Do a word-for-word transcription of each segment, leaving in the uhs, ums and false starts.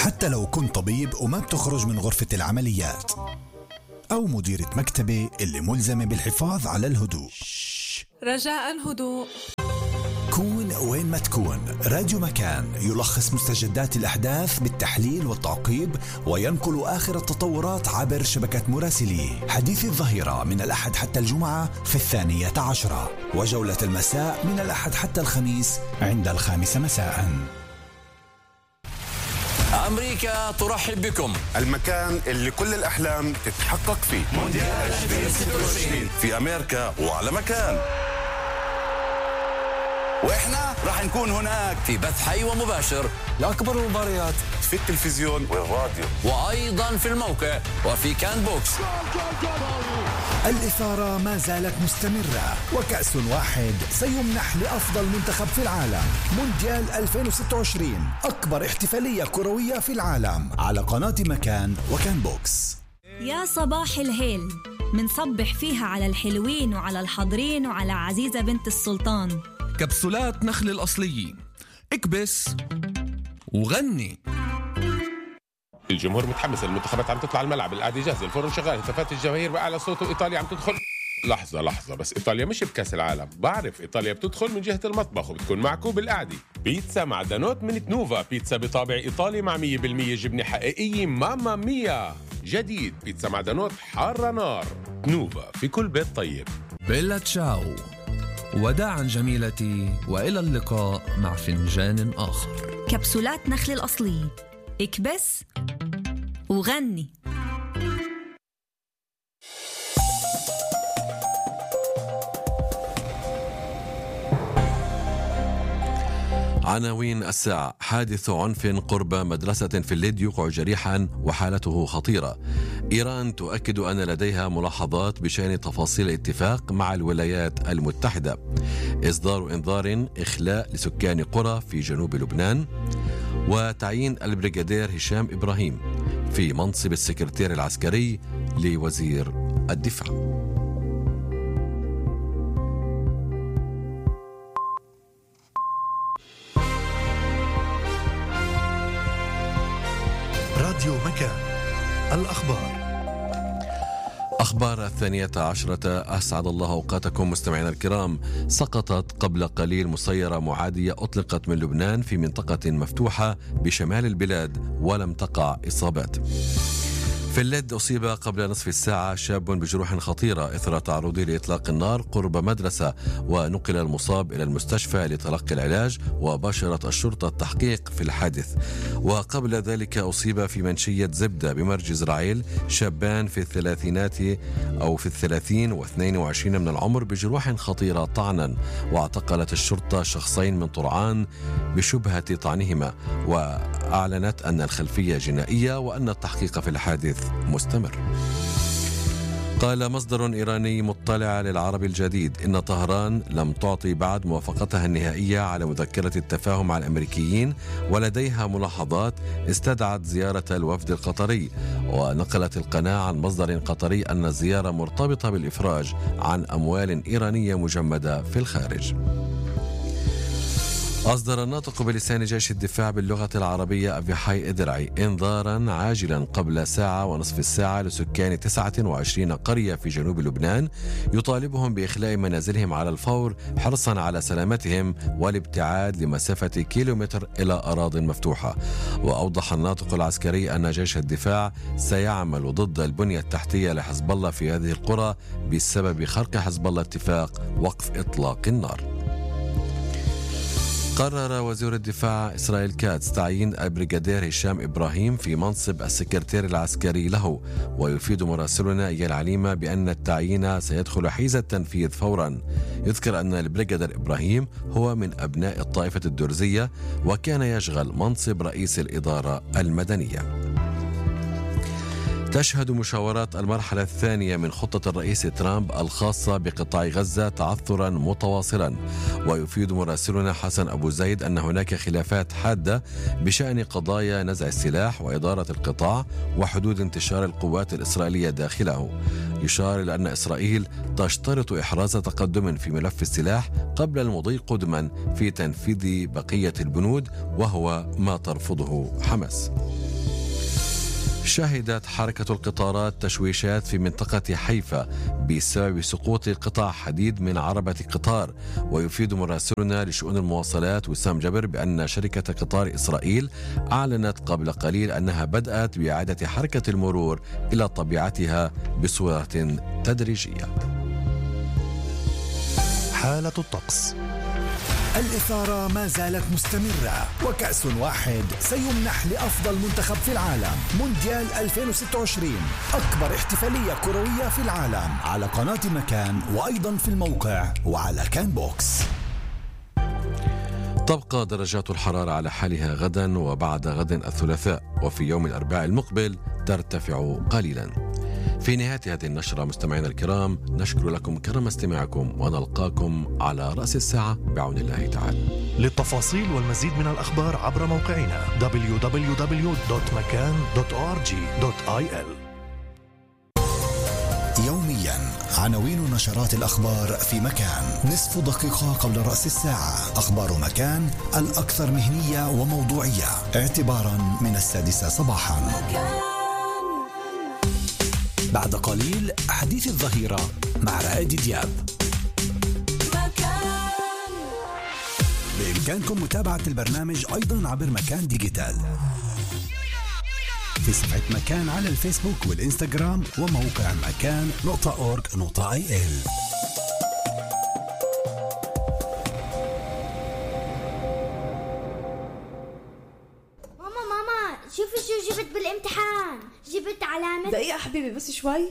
حتى لو كنت طبيب وما بتخرج من غرفة العمليات، أو مديرة مكتبة اللي ملزمة بالحفاظ على الهدوء. رجاء هدوء. كون وين ما تكون، راديو مكان يلخص مستجدات الأحداث بالتحليل والتعقيب، وينقل آخر التطورات عبر شبكة مراسليه. حديث الظهيرة من الأحد حتى الجمعة في الثانية عشرة، وجولة المساء من الأحد حتى الخميس عند الخامسة مساء. أمريكا ترحب بكم، المكان اللي كل الأحلام تتحقق فيه. مونديال ألفين وستة وعشرين في أمريكا وعلى مكان، وإحنا راح نكون هناك في بث حي ومباشر لأكبر المباريات في التلفزيون والراديو، وأيضا في الموقع وفي كان بوكس. الإثارة ما زالت مستمرة، وكأس واحد سيمنح لأفضل منتخب في العالم. مونديال ألفين وستة وعشرين، أكبر احتفالية كروية في العالم، على قناة مكان وكان بوكس. يا صباح الهيل، منصبح فيها على الحلوين وعلى الحاضرين وعلى عزيزة بنت السلطان. كبسولات نخل الأصلية، اكبس وغني. الجمهور متحمس، المنتخبات عم تطلع الملعب، القعدة جاهزة، الفرن شغال، هتافات الجماهير بأعلى صوت، وإيطاليا عم تدخل. لحظة لحظة بس، إيطاليا مش بكأس العالم. بعرف إيطاليا بتدخل من جهة المطبخ وبتكون معكم بالقعدة. بيتزا مع دانوت من تنوفا، بيتزا بطابع إيطالي مع مية بالمية جبنة حقيقية. ماما ميا جديد، بيتزا مع دانوت حارة نار. تنوفا في كل بيت طيب. بيلا تشاو، وداعا جميلتي، وإلى اللقاء مع فنجان آخر. كبسولات نخل الأصلية، اكبس وغني. عناوين الساعة: حادث عنف قرب مدرسة في الليد يوقع جريحا وحالته خطيرة. إيران تؤكد أن لديها ملاحظات بشأن تفاصيل الاتفاق مع الولايات المتحدة. إصدار إنذار إخلاء لسكان قرى في جنوب لبنان. وتعيين البريغادير هشام إبراهيم في منصب السكرتير العسكري لوزير الدفاع. راديو مكان، الأخبار. أخبار الثانية عشرة، أسعد الله أوقاتكم مستمعينا الكرام. سقطت قبل قليل مسيرة معادية أطلقت من لبنان في منطقة مفتوحة بشمال البلاد، ولم تقع إصابات. في اللد أصيب قبل نصف الساعة شاب بجروح خطيرة إثر تعرضه لإطلاق النار قرب مدرسة، ونقل المصاب إلى المستشفى لتلقي العلاج، وباشرت الشرطة التحقيق في الحادث. وقبل ذلك أصيب في منشية زبدة بمرج إسرائيل شابان في الثلاثينات أو في الثلاثين واثنين وعشرين من العمر بجروح خطيرة طعنا، واعتقلت الشرطة شخصين من طرعان بشبهة طعنهما، وأعلنت أن الخلفية جنائية وأن التحقيق في الحادث مستمر. قال مصدر إيراني مطلع للعرب الجديد إن طهران لم تعطي بعد موافقتها النهائية على مذكرة التفاهم مع الأمريكيين، ولديها ملاحظات استدعت زيارة الوفد القطري. ونقلت القناة عن مصدر قطري أن الزيارة مرتبطة بالإفراج عن أموال إيرانية مجمدة في الخارج. أصدر الناطق بلسان جيش الدفاع باللغة العربية أفيحاي إدرعي إنذارا عاجلا قبل ساعة ونصف الساعة لسكان تسعة وعشرين قرية في جنوب لبنان، يطالبهم بإخلاء منازلهم على الفور حرصا على سلامتهم والابتعاد لمسافة كيلومتر إلى أراضٍ مفتوحة. وأوضح الناطق العسكري أن جيش الدفاع سيعمل ضد البنية التحتية لحزب الله في هذه القرى بسبب خرق حزب الله اتفاق وقف إطلاق النار. قرر وزير الدفاع إسرائيل كاتس تعيين البريغادير هشام إبراهيم في منصب السكرتير العسكري له. ويفيد مراسلنا إيال عليمة بأن التعيين سيدخل حيز التنفيذ فورا. يذكر أن البريغادير إبراهيم هو من أبناء الطائفة الدرزية، وكان يشغل منصب رئيس الإدارة المدنية. تشهد مشاورات المرحلة الثانية من خطة الرئيس ترامب الخاصة بقطاع غزة تعثرا متواصلا. ويفيد مراسلنا حسن أبو زيد أن هناك خلافات حادة بشأن قضايا نزع السلاح وإدارة القطاع وحدود انتشار القوات الإسرائيلية داخله. يشار إلى أن إسرائيل تشترط إحراز تقدم في ملف السلاح قبل المضي قدما في تنفيذ بقية البنود، وهو ما ترفضه حماس. شهدت حركة القطارات تشويشات في منطقة حيفا بسبب سقوط قطاع حديد من عربة قطار. ويفيد مراسلنا لشؤون المواصلات وسام جبر بأن شركة قطار إسرائيل أعلنت قبل قليل أنها بدأت بإعادة حركة المرور إلى طبيعتها بصورة تدريجية. حالة الطقس. الإثارة ما زالت مستمرة، وكأس واحد سيمنح لأفضل منتخب في العالم مونديال ألفين وستة وعشرين، أكبر احتفالية كروية في العالم، على قناة مكان وأيضا في الموقع وعلى كان بوكس. تبقى درجات الحرارة على حالها غدا وبعد غد الثلاثاء، وفي يوم الأربعاء المقبل ترتفع قليلا. في نهاية هذه النشرة مستمعينا الكرام نشكر لكم كرم استماعكم ونلقاكم على رأس الساعة بعون الله تعالى. للتفاصيل والمزيد من الأخبار عبر موقعنا دبليو دبليو دبليو دوت مكان دوت أو آر جي دوت آي إل. يوميا عناوين نشرات الأخبار في مكان، نصف دقيقة قبل رأس الساعة، أخبار مكان الأكثر مهنية وموضوعية اعتبارا من السادسة صباحا. بعد قليل حديث الظهيرة مع رائد دياب. بإمكانكم متابعة البرنامج أيضا عبر مكان ديجيتال في صفحة مكان على الفيسبوك والإنستغرام وموقع مكان نقطة أورج نقطة آي إل. شوفي شو جبت بالامتحان، جبت علامة. دقيقة حبيبي بس شوي.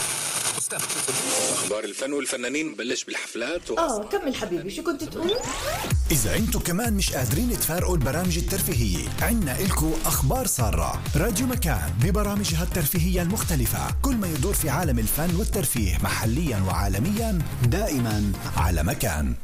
أخبار الفن والفنانين بلش بالحفلات و... آه كمل حبيبي شو كنت تقول؟ إذا أنتم كمان مش قادرين تفارقوا البرامج الترفيهية، عنا إلكو أخبار سارة. راديو مكان ببرامجها الترفيهية المختلفة، كل ما يدور في عالم الفن والترفيه محليا وعالميا دائما على مكان.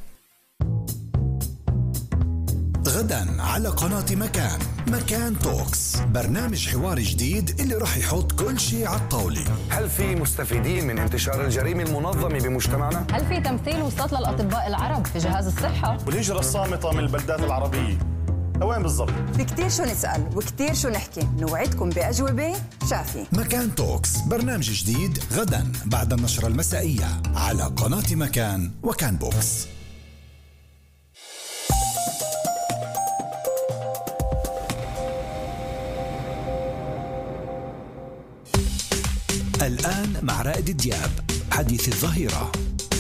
غدا على قناة مكان، مكان توكس، برنامج حواري جديد اللي راح يحط كل شيء على الطاولة. هل في مستفيدين من انتشار الجريمة المنظمة بمجتمعنا؟ هل في تمثيل وصلت للأطباء العرب في جهاز الصحة؟ والهجرة الصامتة من البلدات العربية وين بالضبط؟ في كتير شو نسأل وكتير شو نحكي، نوعدكم بأجوبة شافية. مكان توكس برنامج جديد غدا بعد النشرة المسائية على قناة مكان وكان بوكس. الآن مع رائد دياب حديث الظهيرة.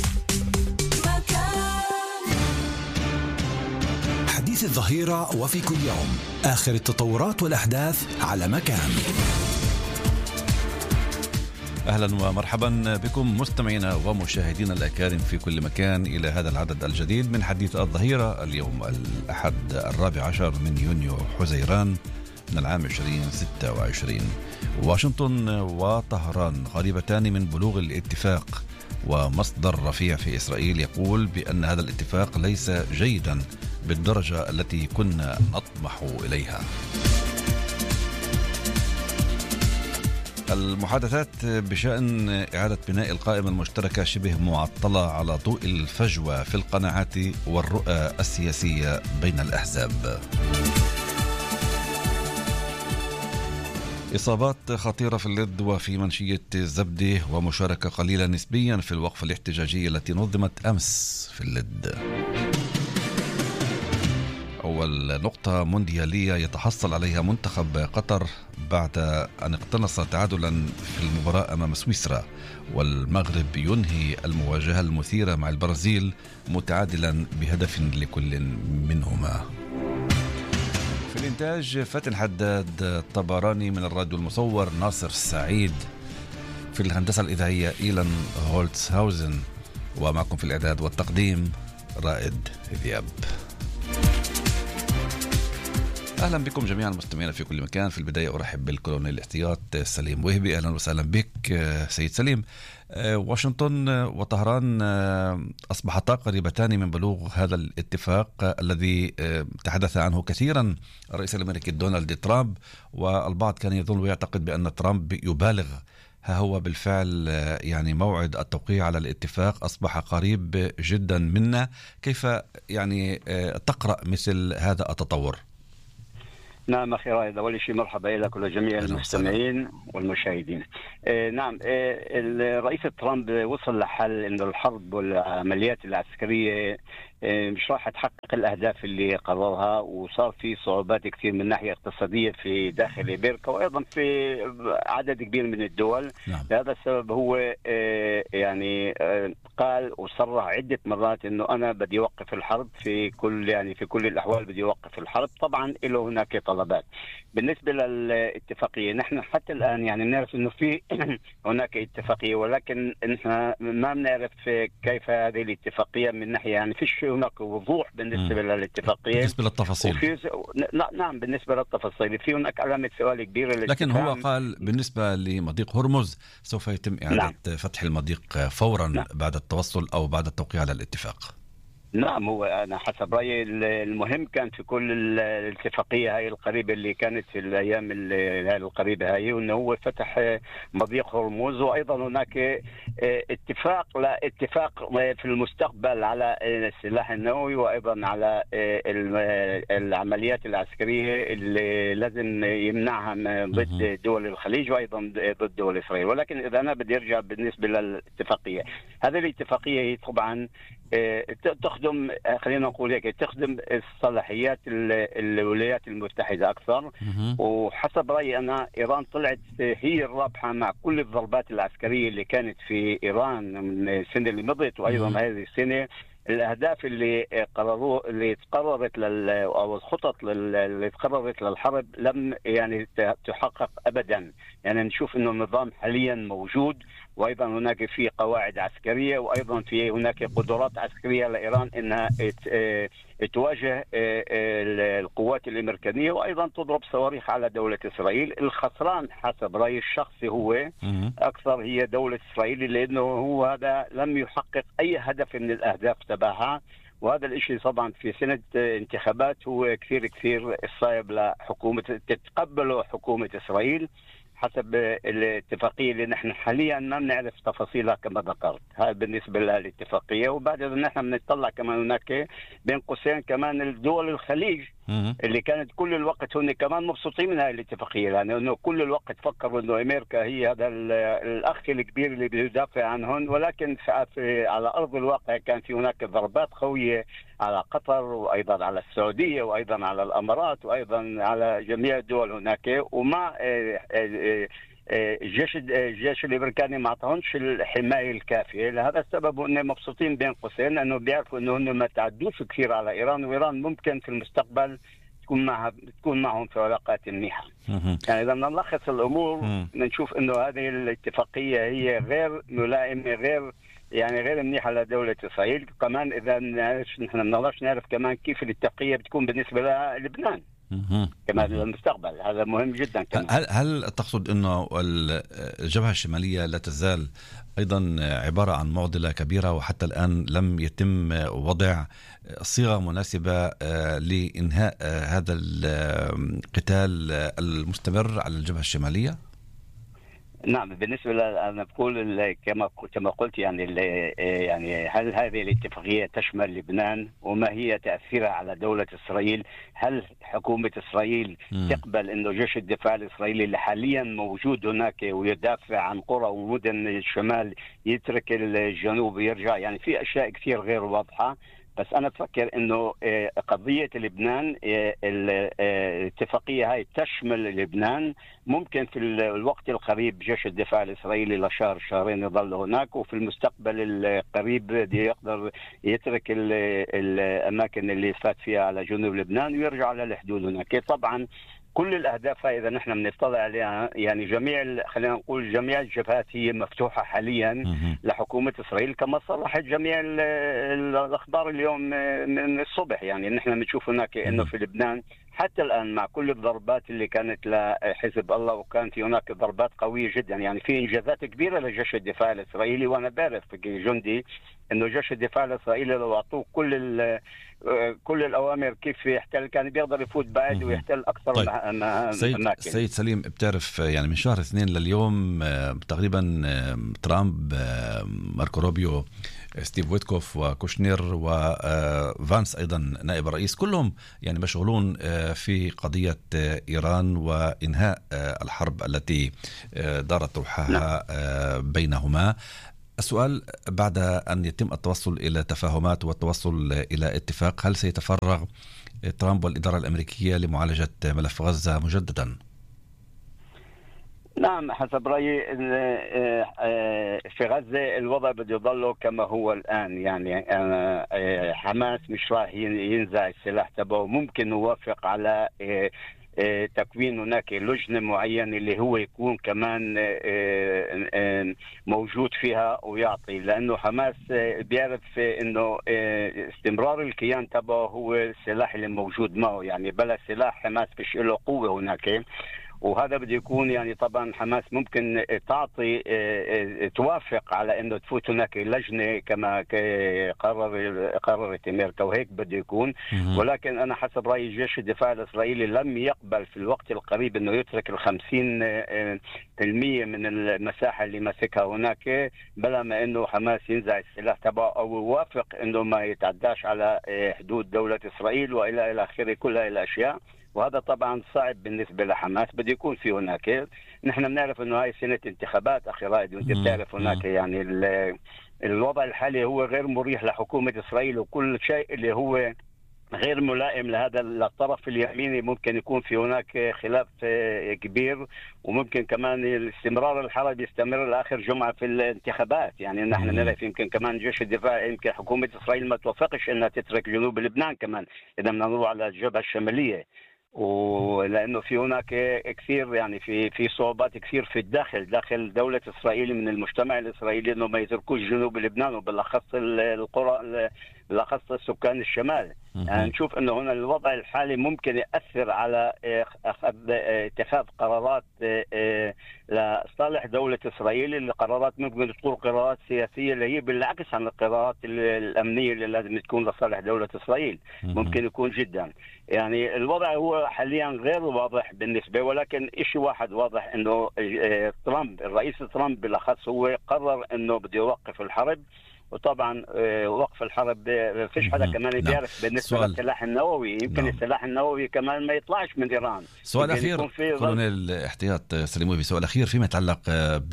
حديث الظهيرة وفي كل يوم آخر التطورات والأحداث على مكان. أهلا ومرحبا بكم مستمعينا ومشاهدينا الأكارم في كل مكان إلى هذا العدد الجديد من حديث الظهيرة. اليوم الأحد الرابع عشر من يونيو حزيران من العام عشرين ستة وعشرين. واشنطن وطهران قريبتان من بلوغ الاتفاق، ومصدر رفيع في إسرائيل يقول بأن هذا الاتفاق ليس جيدا بالدرجة التي كنا نطمح إليها. المحادثات بشأن إعادة بناء القائمة المشتركة شبه معطلة على ضوء الفجوة في القناعات والرؤى السياسية بين الأحزاب. إصابات خطيرة في اللد وفي منشية زبدة، ومشاركة قليلة نسبيا في الوقفة الاحتجاجية التي نظمت أمس في اللد. أول نقطة مونديالية يتحصل عليها منتخب قطر بعد أن اقتنص تعادلا في المباراة أمام سويسرا، والمغرب ينهي المواجهة المثيرة مع البرازيل متعادلا بهدف لكل منهما. في الإنتاج فاتن حداد، طبراني من الراديو المصور، ناصر سعيد في الهندسة الإذاعية، إيلان هولتسهاوزن، ومعكم في الإعداد والتقديم رائد ذياب. أهلا بكم جميعا المستمعين في كل مكان. في البداية أرحب بالكولونيل الاحتياط سليم وهبي. أهلا وسهلا بك سيد سليم. واشنطن وطهران أصبحتا قريبتان من بلوغ هذا الاتفاق الذي تحدث عنه كثيرا الرئيس الأمريكي دونالد ترامب، والبعض كان يظن ويعتقد بأن ترامب يبالغ. ها هو بالفعل يعني موعد التوقيع على الاتفاق أصبح قريب جدا منا. كيف يعني تقرأ مثل هذا التطور؟ نعم أخي رائد، أول شيء مرحبا لك ولجميع المستمعين والمشاهدين. آه نعم، آه الرئيس ترامب وصل لحل إنه الحرب والعمليات العسكرية آه مش راح تحقق الأهداف اللي قررها، وصار في صعوبات كثير من ناحية اقتصادية في داخل أمريكا وأيضا في عدد كبير من الدول. نعم. لهذا السبب هو آه يعني آه قال وصرح عدة مرات إنه أنا بدي أوقف الحرب في كل يعني في كل الأحوال بدي أوقف الحرب. طبعا له هناك طلبات بالنسبة للاتفاقية. نحن حتى الآن يعني نعرف إنه في هناك اتفاقية، ولكن نحن ما بنعرف كيف هذه الاتفاقية من ناحية يعني فيش هناك وضوح بالنسبة م. للاتفاقية بالنسبة للتفاصيل. وفي... نعم بالنسبة للتفاصيل في هناك علامة سؤال كبيرة. لكن هو قال بالنسبة لمضيق هرمز سوف يتم إعادة نعم. فتح المضيق فورا نعم. بعد التوصل أو بعد التوقيع على الاتفاق. نعم، هو أنا حسب رأيي المهم كان في كل الاتفاقية هاي القريبة اللي كانت في الأيام القريبة هاي، وأنه هو فتح مضيق هرمز، وأيضا هناك اتفاق لا اتفاق في المستقبل على السلاح النووي وأيضا على العمليات العسكرية اللي لازم يمنعها ضد دول الخليج وأيضا ضد دول إسرائيل. ولكن إذا أنا بدي أرجع بالنسبة للاتفاقية، هذه الاتفاقية هي طبعا تخدم خلينا نقول هيك تخدم الصلاحيات الولايات المتحدة أكثر. وحسب رأيي أنا إيران طلعت هي الرابحة مع كل الضربات العسكرية اللي كانت في إيران من السنة اللي مضت وأيضا هذه السنة. الأهداف اللي قرروا اللي تقررت لل أو الخطط اللي تقررت للحرب لم يعني تحقق أبدا. يعني نشوف إنه النظام حاليا موجود، وأيضا هناك في قواعد عسكرية، وأيضا في هناك قدرات عسكرية لإيران إنها تواجه القوات الأمريكية وأيضا تضرب صواريخ على دولة إسرائيل. الخسران حسب رأيي الشخصي هو أكثر هي دولة إسرائيل، لأنه هو هذا لم يحقق أي هدف من الأهداف تبعها، وهذا الاشي طبعا في سنة انتخابات هو كثير كثير صعب لحكومة تتقبله حكومة إسرائيل حسب الاتفاقية اللي نحن حاليا ما بنعرف تفاصيلها كما ذكرت. هذا بالنسبة للاتفاقية. وبعد ذلك نحن بنطلع كمان هناك بين قوسين كمان الدول الخليج اللي كانت كل الوقت هن كمان مبسوطين من هذه الاتفاقية، لأنه يعني كل الوقت فكروا إنه أمريكا هي هذا الأخ الكبير اللي بيدافع عنهم، ولكن في على أرض الواقع كان في هناك ضربات قوية على قطر وأيضا على السعودية وأيضا على الأمارات وأيضا على جميع الدول هناك، ومع الجيش الجيش الامريكاني ما اعطاهمش الحمايه الكافيه. لهذا السبب انهم مبسوطين بين قوسين، لانه بيعرفوا انه هم ما تعدوش كثير على ايران، وايران ممكن في المستقبل تكون معها تكون معهم في علاقات منيحه. يعني اذا نلخص الامور بنشوف انه هذه الاتفاقيه هي غير ملائمه، غير يعني غير منيحه لدوله اسرائيل. كمان اذا نحن بنقدرش نعرف كمان كيف الاتفاقيه بتكون بالنسبه للبنان كمان للمستقبل. هذا مهم جدا كمان. هل هل تقصد انه الجبهه الشماليه لا تزال ايضا عباره عن معضله كبيره، وحتى الان لم يتم وضع صيغه مناسبه لانهاء هذا القتال المستمر على الجبهه الشماليه؟ نعم، بالنسبة لي أنا بقول كما كما قلت يعني يعني هل هذه الاتفاقية تشمل لبنان وما هي تأثيرها على دولة إسرائيل؟ هل حكومة إسرائيل م. تقبل إنه جيش الدفاع الإسرائيلي اللي حاليا موجود هناك ويدافع عن قرى ومدن الشمال يترك الجنوب ويرجع؟ يعني في أشياء كثير غير واضحة. بس أنا بفكر إنه قضية لبنان الاتفاقية هاي تشمل لبنان. ممكن في الوقت القريب جيش الدفاع الإسرائيلي لشهر شهرين يظل هناك، وفي المستقبل القريب يقدر يترك الأماكن اللي فات فيها على جنوب لبنان ويرجع على الحدود هناك. طبعا كل الأهداف إذا نحن بنطلع عليها يعني جميع خلينا نقول جميع الجبهات هي مفتوحة حاليا لحكومة إسرائيل، كما صرحت جميع الأخبار اليوم من الصبح. يعني نحن بنشوف هناك إنه في لبنان حتى الآن مع كل الضربات اللي كانت لحزب الله، وكان في هناك ضربات قوية جدا، يعني في إنجازات كبيرة لجيش الدفاع الإسرائيلي. وأنا بعرف جندي إنه جيش الدفاع الإسرائيلي لو أعطوه كل كل الأوامر كيف يحتل كان بيقدر يفوت بعد ويحتل أكثر. طيب. أماكن. سيد, سيد سليم، بتعرف يعني من شهر اثنين لليوم تقريبا ترامب ماركو روبيو ستيف ويتكوف وكوشنير وفانس أيضا نائب الرئيس، كلهم يعني مشغولون في قضية إيران وإنهاء الحرب التي دارت روحها بينهما. السؤال بعد أن يتم التوصل إلى تفاهمات والتوصل إلى اتفاق، هل سيتفرغ ترامب والإدارة الأمريكية لمعالجة ملف غزة مجددا؟ نعم، حسب رأيي في غزة الوضع بده يضله كما هو الآن. يعني حماس مش راح ينزع السلاح تبعه، ممكن نوافق على تكوين هناك لجنة معينة اللي هو يكون كمان موجود فيها ويعطي، لأنه حماس بيعرف أنه استمرار الكيان تبعه هو السلاح اللي موجود معه. يعني بلا سلاح حماس فيش له قوة هناك، وهذا بده يكون يعني طبعا حماس ممكن تعطي توافق على انه تفوت هناك لجنه كما قرر قررت امريكا، وهيك بده يكون. ولكن انا حسب رايي جيش الدفاع الاسرائيلي لم يقبل في الوقت القريب انه يترك الخمسين بالمية من المساحه اللي ماسكها هناك، بلا ما انه حماس ينزع السلاح تبعه او يوافق انه ما يتعداش على حدود دوله اسرائيل والى الى اخره، كل هاي الاشياء. وهذا طبعا صعب بالنسبة لحماس. بده يكون في هناك، نحن بنعرف انه هاي سنة انتخابات اخي رائد، وانت بتعرف هناك يعني الوضع الحالي هو غير مريح لحكومة اسرائيل، وكل شيء اللي هو غير ملائم لهذا الطرف اليميني ممكن يكون في هناك خلاف كبير، وممكن كمان الاستمرار الحرب يستمر لآخر جمعة في الانتخابات. يعني نحن نعرف يمكن كمان جيش الدفاع، يمكن حكومة اسرائيل ما توافقش انها تترك جنوب لبنان كمان اذا بدنا نروح على الجبهة الشمالية، ولانه في هناك كثير يعني في في صعوبات كثير في الداخل داخل دولة اسرائيل من المجتمع الاسرائيلي انه ما يتركوش جنوب لبنان، وبالاخص القرى بالاخص السكان الشمال. يعني نشوف انه هنا الوضع الحالي ممكن ياثر على اخذ اتخاذ قرارات لصالح دولة اسرائيل، القرارات ممكن تكون قرارات سياسية اللي هي بالعكس عن القرارات الامنية اللي لازم تكون لصالح دولة اسرائيل. ممكن يكون جدا يعني الوضع هو حاليا غير واضح بالنسبة، ولكن شيء واحد واضح انه ترامب الرئيس ترامب بالاخص هو قرر انه بده يوقف الحرب. وطبعا وقف الحرب فيش حدا كمان بيعرف بالنسبه للسلاح النووي، يمكن نعم. السلاح النووي كمان ما يطلعش من ايران. سؤال اخير كولونيل احتياط سليموفي، سؤال اخير فيما يتعلق ب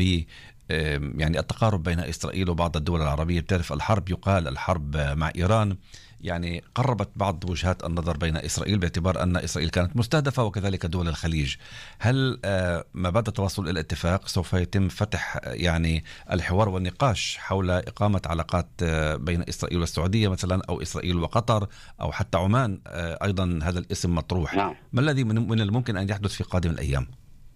يعني التقارب بين اسرائيل وبعض الدول العربيه. بتعرف الحرب يقال الحرب مع ايران يعني قربت بعض وجهات النظر بين إسرائيل باعتبار أن إسرائيل كانت مستهدفة وكذلك دول الخليج. هل ما بعد التوصل إلى اتفاق سوف يتم فتح يعني الحوار والنقاش حول إقامة علاقات بين إسرائيل والسعودية مثلا، أو إسرائيل وقطر، أو حتى عمان أيضا هذا الاسم مطروح؟ نعم. ما الذي من الممكن أن يحدث في قادم الأيام؟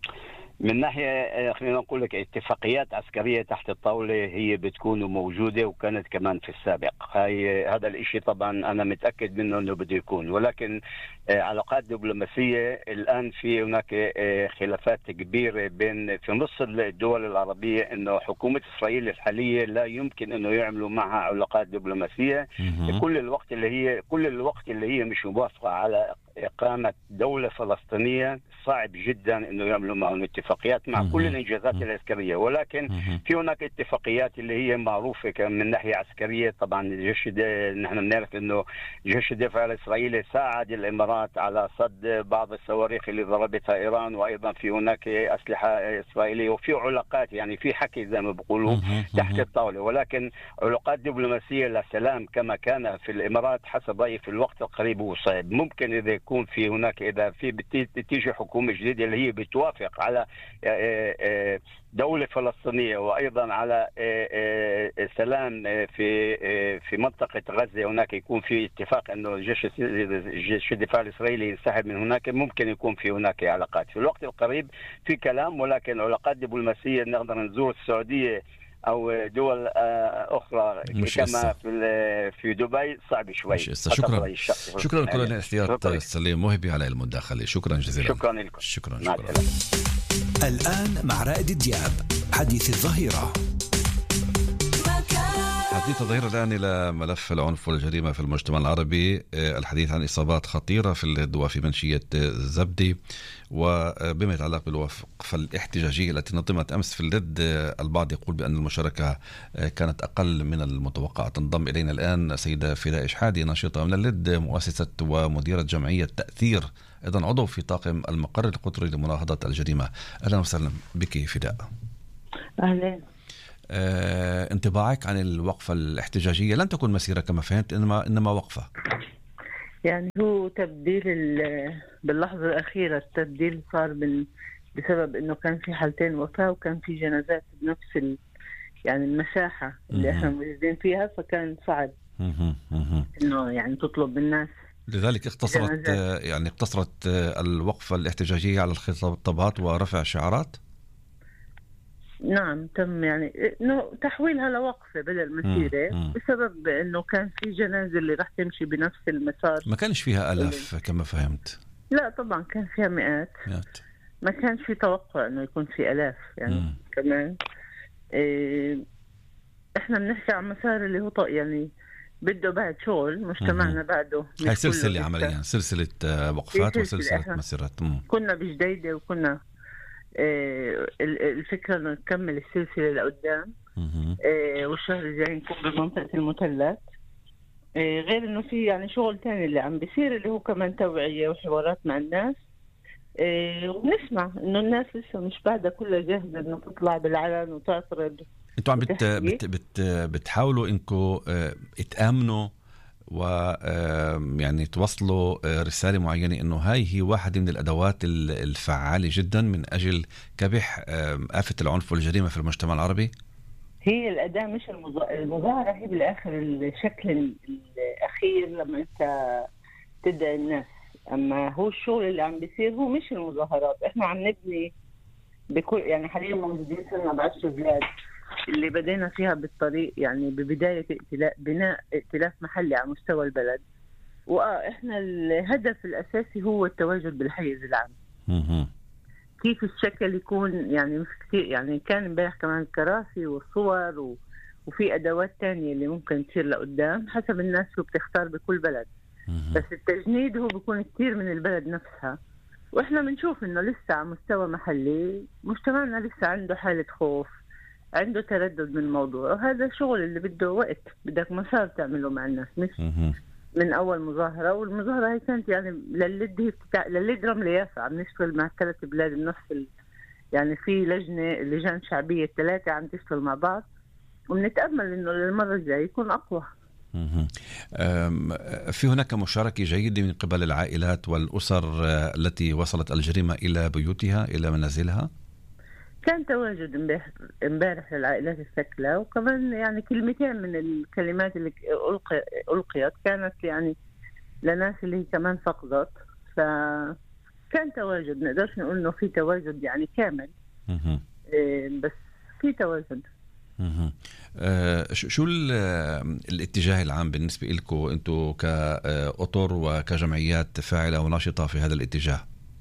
من ناحية خلينا نقول لك اتفاقيات عسكرية تحت الطاولة هي بتكون موجودة وكانت كمان في السابق. هاي هذا الاشي طبعا أنا متأكد منه أنه بده يكون، ولكن علاقات دبلوماسية الآن في هناك خلافات كبيرة بين في نص الدول العربية، أنه حكومة إسرائيل الحالية لا يمكن أنه يعملوا معها علاقات دبلوماسية. كل الوقت اللي هي كل الوقت اللي هي مش موافقة على إقامة دولة فلسطينية صعب جدا أنه يعملوا معهم اتفاقيات مع كل الإنجازات العسكرية. ولكن في هناك اتفاقيات اللي هي معروفة من ناحية عسكرية. طبعا جيش نحن بنعرف أنه جيش الدفاع الإسرائيلي ساعد الإمارات على صد بعض الصواريخ اللي ضربتها إيران، وأيضا في هناك أسلحة إسرائيلية، وفي علاقات يعني في حكي زي ما بيقولوا تحت الطاولة. ولكن علاقات دبلوماسية لسلام كما كان في الإمارات حسب رأيي في الوقت القريب هو صعب. ممكن إذا يكون في هناك إذا في بتيجي حكومة جديدة اللي هي بتوافق على دولة فلسطينية وأيضا على سلام في في منطقة غزة، هناك يكون في اتفاق أنه جيش جيش الدفاع الإسرائيلي ينسحب من هناك، ممكن يكون في هناك علاقات في الوقت القريب في كلام. ولكن علاقات دبلوماسية نقدر نزور السعودية أو دول أخرى كما في في دبي صعب شوي. شكرا شكرا كل احتياط سليم موهبي على المداخلة. شكرا جزيلا. شكرا لكم. شكرا, شكرا. الآن مع رائد دياب حديث الظهيرة. حديث ظهير الآن إلى ملف العنف والجريمة في المجتمع العربي، الحديث عن إصابات خطيرة في اللد وفي منشية زبدي، وبما يتعلق بالوقفة الاحتجاجية التي نظمت أمس في اللد. البعض يقول بأن المشاركة كانت أقل من المتوقع. تنضم إلينا الآن سيدة فداء إشحادي، ناشطة من اللد، مؤسسة ومديرة جمعية تأثير، أيضا عضو في طاقم المقر القطري لمناهضة الجريمة. أهلا وسهلا بك فداء. أهلا. آه، انطباعك عن الوقفة الاحتجاجية؟ لن تكون مسيرة كما فهمت، إنما إنما وقفة. يعني هو تبديل باللحظة الأخيرة، التبديل صار من بسبب إنه كان في حالتين وفاة وكان في جنازات بنفس ال يعني المساحة اللي احنا موجودين فيها، فكان صعب إنه يعني تطلب الناس. لذلك اختصرت يعني اقتصرت الوقفة الاحتجاجية على الخطابات ورفع شعارات. نعم، تم يعني انه تحويلها لوقفة بدل مسيرة بسبب انه كان في جنازة اللي راح تمشي بنفس المسار. ما كانش فيها آلاف كما فهمت. لا طبعا كان فيها مئات. مئات. ما كانش في توقع انه يكون في آلاف يعني. مم. كمان إيه احنا بنحكي عن مسار اللي هو يعني بده بعد شغل مجتمعنا. مم. بعده هاي سلسلة عمليا، سلسلة وقفات وسلسلة مسيرات. مم. كنا بجديدة وكنا إيه الفكرة انه نكمل السلسلة لقدام. إيه والشهر الجاي نكون بمنطقة المثلث. إيه غير انه في يعني شغل تاني اللي عم بيصير اللي هو كمان توعية وحوارات مع الناس. إيه وبنسمع انه الناس لسه مش بعدها كلها جاهزة انه تطلع بالعلن وتعترض. انتوا عم بت بت بت بتحاولوا انكم اه تآمنوا و يعني توصلوا رسالة معينة إنه هاي هي واحدة من الأدوات الفعالة جدا من أجل كبح آفة العنف والجريمة في المجتمع العربي. هي الأداة مش المظاهرة، هي بالآخر الشكل الأخير لما أنت تدعي الناس. أما هو الشغل اللي عم بيصير هو مش المظاهرات. إحنا عم نبني بكل يعني حاليا موجودين صرنا بعشر بلاد اللي بدينا فيها بالطريق يعني ببداية ائتلاف بناء ائتلاف محلي على مستوى البلد. وإحنا الهدف الأساسي هو التواجد بالحيز العام. كيف الشكل يكون يعني مش كتير يعني. كان امبارح كمان كراسي وصور و... وفي أدوات تانية اللي ممكن تصير لقدام حسب الناس شو بتختار بكل بلد. بس التجنيد هو بيكون كتير من البلد نفسها. وإحنا بنشوف إنه لسه على مستوى محلي مجتمعنا لسه عنده حالة خوف، عنده تردد من الموضوع. وهذا الشغل اللي بده وقت، بدك مسار تعمله مع الناس مش من أول مظاهرة. والمظاهرة هي كانت يعني للد هي بتاع للد رمل يافا. عم نشتغل مع ثلاث بلاد بنفس ال... يعني في لجنة لجان شعبية ثلاثة عم تشتغل مع بعض، وبنتأمل إنه للمرة الجاية يكون أقوى. في هناك مشاركة جيدة من قبل العائلات والأسر التي وصلت الجريمة إلى بيوتها إلى منازلها. كان تواجد امبارح امبارح للعائلات الثكلى، وكمان يعني كلمتين من الكلمات اللي ألقي ألقيت كانت يعني لناس اللي هي كمان فقدت. فكان تواجد، نقدرش نقول إنه في تواجد يعني كامل. إيه بس في تواجد. آه شو الاتجاه العام بالنسبة لكم أنتوا كأطر وكجمعيات فاعلة وناشطة في هذا الاتجاه؟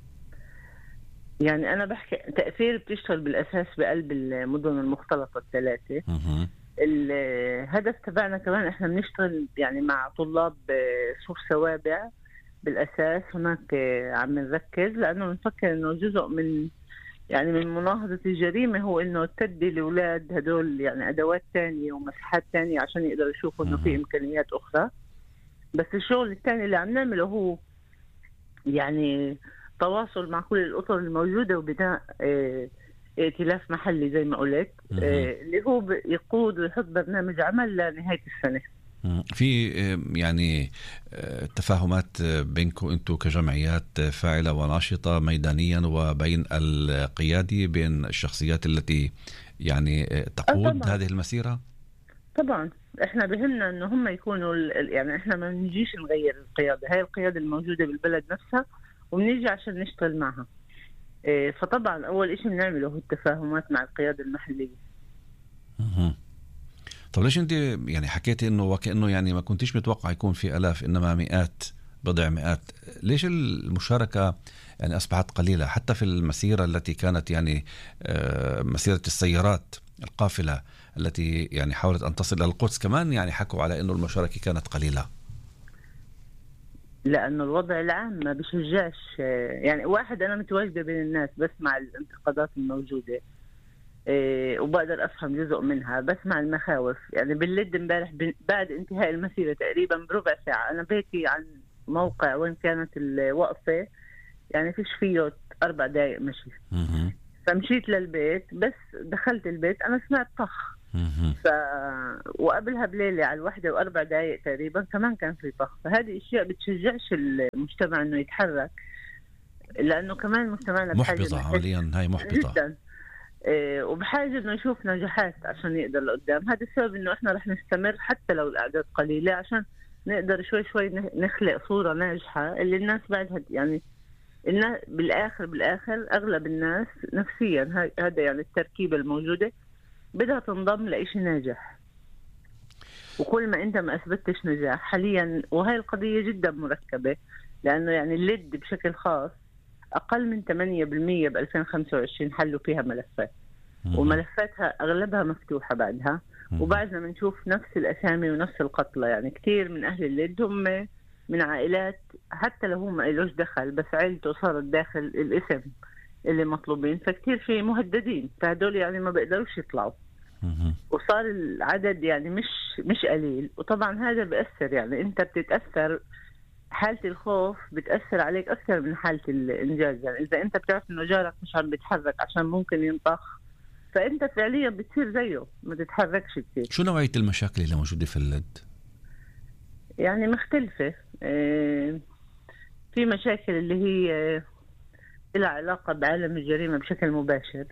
يعني أنا بحكي تأثير بتشتغل بالأساس بقلب المدن المختلطة الثلاثة. الهدف تبعنا كمان إحنا بنشتغل يعني مع طلاب سور سوابع بالأساس. هناك عم نركز لأنه نفكر إنه جزء من يعني من مناهضة الجريمة هو إنه تدي الأولاد هدول يعني أدوات تانية ومساحات تانية عشان يقدروا يشوفوا إنه في إمكانيات أخرى. بس الشغل الثاني اللي عم نعمله هو يعني تواصل مع كل الأطر الموجودة وبناء ائتلاف محلي زي ما قلت، اللي هو يقود ويحط برنامج عمل لنهاية السنة. في يعني تفاهمات بينكم انتم كجمعيات فاعلة وناشطة ميدانيا وبين القيادي، بين الشخصيات التي يعني تقود هذه المسيرة؟ طبعا احنا بهمنا انه هم يكونوا يعني احنا ما بنجيش نغير القيادة، هاي القيادة الموجودة بالبلد نفسها وبنيجي عشان نشتغل معها. فطبعا اول اشي بنعمله هو التفاهمات مع القيادة المحلية. اها طب ليش انت يعني حكيتي انه وكأنه يعني ما كنتيش متوقع يكون في آلاف انما مئات بضع مئات. ليش المشاركة يعني أصبحت قليلة حتى في المسيرة التي كانت يعني مسيرة السيارات القافلة التي يعني حاولت أن تصل إلى القدس كمان يعني حكوا على أنه المشاركة كانت قليلة؟ لأنه الوضع العام ما بيشجعش. يعني واحد أنا متواجدة بين الناس بسمع الانتقادات الموجودة وبقدر أفهم جزء منها، بسمع المخاوف. يعني باللد امبارح بعد انتهاء المسيرة تقريبا بربع ساعة أنا بيتي عن موقع وين كانت الوقفة يعني فيش فيه أربع دقايق مشي. فمشيت للبيت، بس دخلت البيت أنا سمعت طخ. ف... وقبلها بليلة على الواحدة وأربع دقايق تقريبا كمان كان في طخ. فهذه أشياء بتشجعش المجتمع إنه يتحرك، لأنه كمان مجتمعنا محبطة عمليا، هاي محبطة جدا. إيه وبحاجة إنه يشوف نجاحات عشان يقدر لقدام. هذا السبب إنه إحنا رح نستمر حتى لو الأعداد قليلة، عشان نقدر شوي شوي نخلق صورة ناجحة اللي الناس بعدها يعني الناس بالآخر بالآخر أغلب الناس نفسيا هذا يعني التركيبة الموجودة بدها تنضم لإشي ناجح. وكل ما أنت ما أثبتش نجاح حاليا، وهي القضية جدا مركبة، لأنه يعني اللد بشكل خاص أقل من ثمانية بالمئة ب ألفين وخمسة وعشرين حلوا فيها ملفات، وملفاتها أغلبها مفتوحة بعدها. وبعدنا بنشوف نفس الأسامي ونفس القتلى. يعني كتير من أهل اللد هم من عائلات حتى لو هم ما إلوش دخل، بس عائلته صارت داخل الاسم اللي مطلوبين، فكتير في مهددين، فهدول يعني ما بيقدروش يطلعوا. وصار العدد يعني مش مش قليل. وطبعا هذا بيأثر، يعني انت بتتأثر، حالة الخوف بتأثر عليك أكثر من حالة الإنجاز. يعني إذا أنت بتعرف إنه جارك مش عم بيتحرك عشان ممكن ينطخ، فأنت فعليا بتصير زيه ما تتحركش كتير. شو نوعية المشاكل اللي موجودة في اللد؟ يعني مختلفة. في مشاكل اللي هي لها علاقة بعالم الجريمة بشكل مباشر،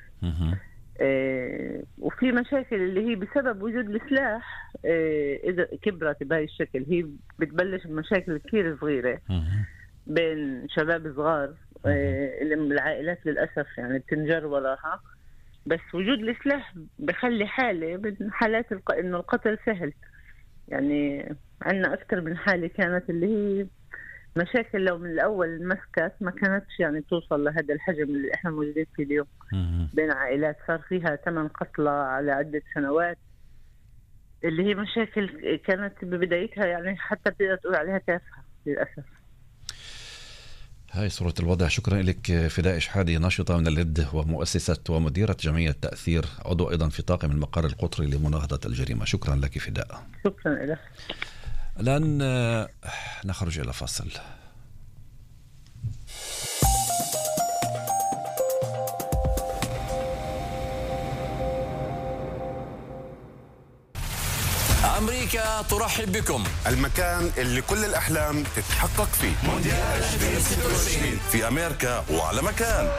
وفي مشاكل اللي هي بسبب وجود السلاح إذا كبرت بهاي الشكل. هي بتبلش بمشاكل كتير صغيرة بين شباب صغار اللي من العائلات للأسف يعني بتنجر وراها، بس وجود السلاح بخلي حالة من حالات الق... إنه القتل سهل. يعني عندنا أكثر من حالة كانت اللي هي مشاكل لو من الأول المسكت ما كانتش يعني توصل لهذا الحجم اللي إحنا موجودين فيه اليوم. بين عائلات صار فيها ثمان قتلى على عدة سنوات، اللي هي مشاكل كانت ببدايتها يعني حتى بتقدر تقول عليها تافهة للأسف. هاي صورة الوضع. شكرا لك فداء شحادي، ناشطة من اللد ومؤسسة ومديرة جمعية تأثير، عضو أيضا في طاقم المقر القطري لمناهضة الجريمة. شكرا لك فداء. شكرا لك. الآن نخرج إلى فاصل. أمريكا ترحب بكم، المكان اللي كل الأحلام تتحقق فيه. مونديال ألفين وستة وعشرين في أمريكا وعلى مكان،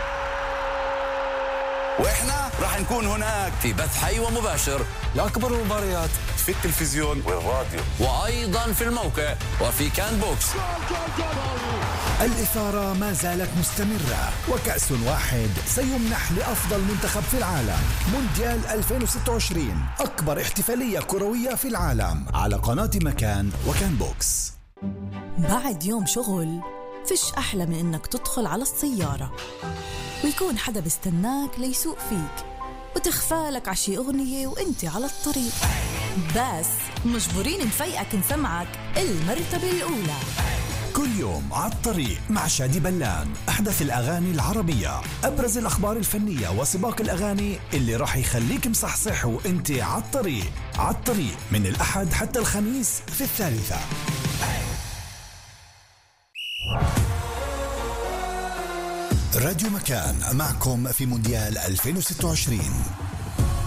وإحنا راح نكون هناك في بث حي ومباشر لأكبر المباريات في التلفزيون والراديو، وأيضا في الموقع وفي كان بوكس. الإثارة ما زالت مستمرة، وكأس واحد سيمنح لأفضل منتخب في العالم. مونديال ألفين وستة وعشرين، أكبر احتفالية كروية في العالم، على قناة مكان وكان بوكس. بعد يوم شغل فيش أحلى من إنك تدخل على السيارة ويكون حدا بيستناك ليسوق فيك وتخفالك عشي أغنية وإنتي على الطريق، بس مجبورين نفيقك نسمعك المرتبة الأولى. كل يوم على الطريق مع شادي بلان، أحدث الأغاني العربية، أبرز الأخبار الفنية وسباق الأغاني اللي راح يخليك مصحصح وإنتي على الطريق. على الطريق من الأحد حتى الخميس في الثالثة. راديو مكان معكم في مونديال ألفين وستة وعشرين.